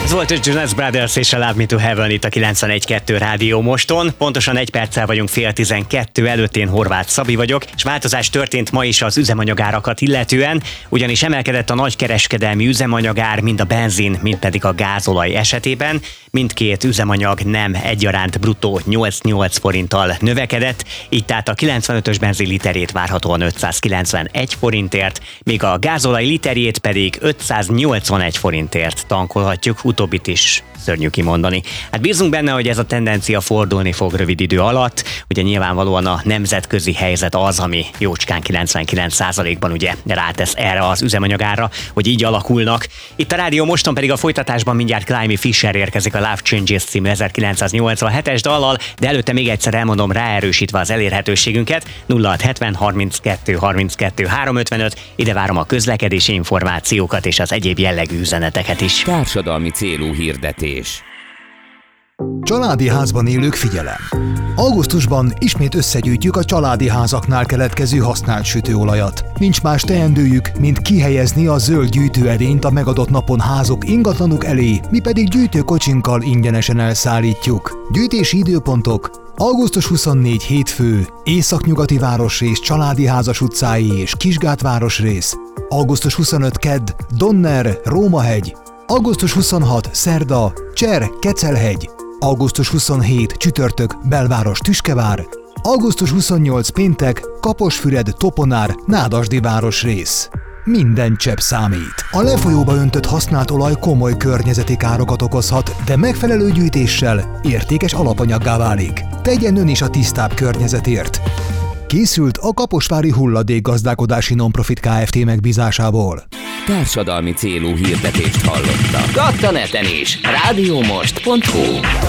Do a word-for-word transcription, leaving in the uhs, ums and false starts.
Ez volt a Jonas Brothers és a Love Me to Heaven itt a kilencvenegy kettő Rádió Moston. Pontosan egy perccel vagyunk fél tizenkettő előtt, én Horváth Szabi vagyok, és változás történt ma is az üzemanyagárakat illetően, ugyanis emelkedett a nagykereskedelmi üzemanyagár, mind a benzin, mind pedig a gázolaj esetében. Mindkét üzemanyag nem egyaránt bruttó nyolc-nyolc forinttal növekedett, így tehát a kilencvenötös benzin literét várhatóan ötszázkilencvenegy forintért, míg a gázolaj literjét pedig ötszáznyolcvanegy forintért tankolhatjuk, utóbbit is szörnyű kimondani. Hát bízunk benne, hogy ez a tendencia fordulni fog rövid idő alatt. Ugye nyilvánvalóan a nemzetközi helyzet az, ami jócskán kilencvenkilenc százalékban ugye rátesz erre az üzemanyagára, hogy így alakulnak. Itt a Rádió Moston pedig a folytatásban mindjárt Climby Fisher érkezik a Love Changes című ezerkilencszáznyolcvanhetes dallal, de előtte még egyszer elmondom, ráerősítve az elérhetőségünket: nulla hat hetven harminckettő harminckettő háromszázötvenöt, ide várom a közlekedési információkat és az egyéb jellegű üzeneteket is. Társadalmi célú hirdetés. Családi házban élők, figyelem! Augusztusban ismét összegyűjtjük a családi házaknál keletkező használt sütőolajat. Nincs más teendőjük, mint kihelyezni a zöld gyűjtőedényt a megadott napon házuk ingatlanuk elé, mi pedig gyűjtőkocsinkkal ingyenesen elszállítjuk. Gyűjtési időpontok: augusztus huszonnégy hétfő, Északnyugati városrész Családi házas utcái és Kisgát városrész. augusztus huszonöt kedd, Donner, Rómahegy. augusztus huszonhat szerda, Cser, Kecelhegy. augusztus huszonhét csütörtök, Belváros, Tüskevár. augusztus huszonnyolc péntek, Kaposfüred, Toponár, Nádasdi városrész. Minden csepp számít. A lefolyóba öntött használt olaj komoly környezeti károkat okozhat, de megfelelő gyűjtéssel értékes alapanyaggá válik. Tegyen ön is a tisztább környezetért. Készült a Kaposvári Hulladékgazdálkodási Nonprofit Kft. Megbízásából. Társadalmi célú hirdetést hallottak. Gatta neten is. rádiómost pont hu